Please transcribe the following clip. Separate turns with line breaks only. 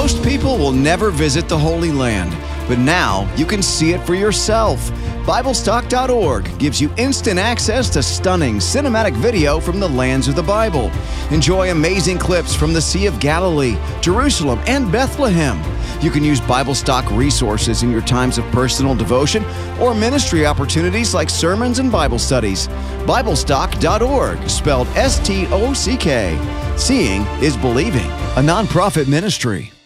Most people will never visit the Holy Land, but now you can see it for yourself. BibleStock.org gives you instant access to stunning cinematic video from the lands of the Bible. Enjoy amazing clips from the Sea of Galilee, Jerusalem, and Bethlehem. You can use BibleStock resources in your times of personal devotion or ministry opportunities like sermons and Bible studies. BibleStock.org, spelled S-T-O-C-K. Seeing is believing, a nonprofit ministry.